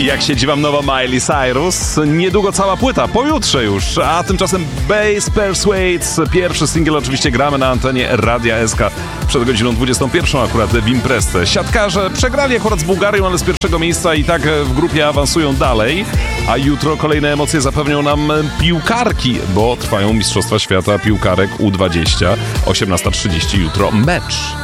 Jak siedzi wam nowa Miley Cyrus? Niedługo cała płyta, pojutrze już. A tymczasem Bass Persuades, pierwszy singiel oczywiście gramy na antenie Radia SK przed godziną 21 akurat w imprezę. Siatkarze przegrali akurat z Bułgarią, ale z pierwszego miejsca i tak w grupie awansują dalej. A jutro kolejne emocje zapewnią nam piłkarki, bo trwają Mistrzostwa Świata Piłkarek U20. 18:30 jutro mecz.